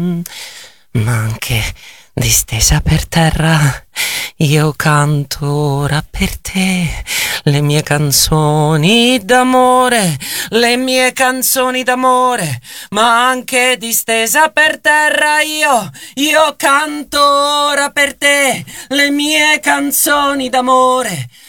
Ma anche distesa per terra, io canto ora per te le mie canzoni d'amore, le mie canzoni d'amore, ma anche distesa per terra io canto ora per te le mie canzoni d'amore,